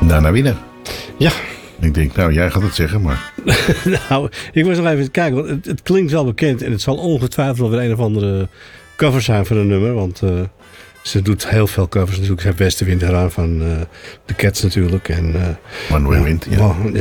Nana Winner. Ja. Ik denk, nou, jij gaat het zeggen, maar... Nou, ik was nog even kijken, want het klinkt wel bekend. En het zal ongetwijfeld wel weer een of andere cover zijn van een nummer. Want ze doet heel veel covers natuurlijk. Ze heeft Westenwind gedaan van de Cats natuurlijk. En, One Way Wind, ja.